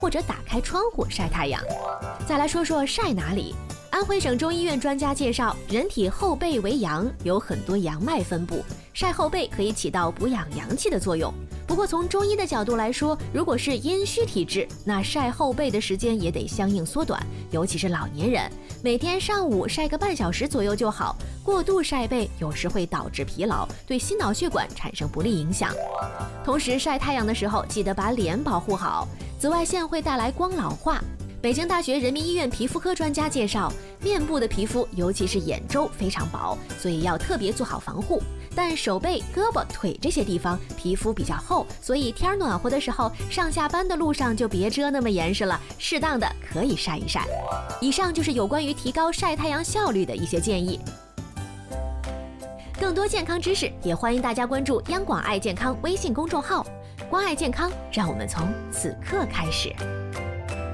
或者打开窗户晒太阳。再来说说晒哪里。安徽省中医院专家介绍，人体后背为阳，有很多阳脉分布，晒后背可以起到补养阳气的作用。不过从中医的角度来说，如果是阴虚体质，那晒后背的时间也得相应缩短，尤其是老年人，每天上午晒个半小时左右就好。过度晒背有时会导致疲劳，对心脑血管产生不利影响。同时晒太阳的时候，记得把脸保护好，紫外线会带来光老化。北京大学人民医院皮肤科专家介绍，面部的皮肤，尤其是眼周非常薄，所以要特别做好防护。但手背、胳膊、腿这些地方皮肤比较厚，所以天暖和的时候，上下班的路上就别遮那么严实了，适当的可以晒一晒。以上就是有关于提高晒太阳效率的一些建议。更多健康知识，也欢迎大家关注央广爱健康微信公众号。关爱健康，让我们从此刻开始。